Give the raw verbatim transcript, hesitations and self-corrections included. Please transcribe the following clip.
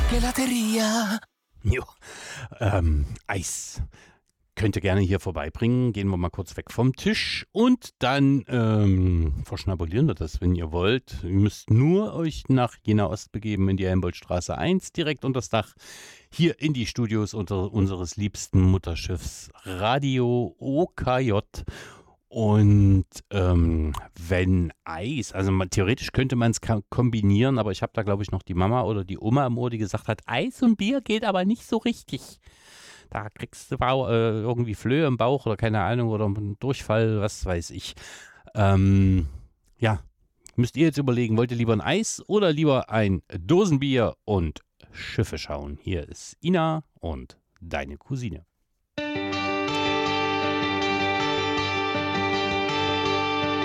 Gelateria. Jo, ähm, Eis. Könnt ihr gerne hier vorbeibringen. Gehen wir mal kurz weg vom Tisch und dann ähm, verschnabulieren wir das, wenn ihr wollt. Ihr müsst nur euch nach Jena Ost begeben in die Helmholtzstraße eins, direkt unter das Dach, hier in die Studios unter unseres liebsten Mutterschiffs Radio O K J. Und ähm, wenn Eis, also man, theoretisch könnte man es kombinieren, aber ich habe da glaube ich noch die Mama oder die Oma im Ohr, die gesagt hat, Eis und Bier geht aber nicht so richtig. Da kriegst du äh, irgendwie Flöhe im Bauch oder keine Ahnung oder einen Durchfall, was weiß ich. Ähm, ja, müsst ihr jetzt überlegen, wollt ihr lieber ein Eis oder lieber ein Dosenbier und Schiffe schauen? Hier ist Ina und deine Cousine.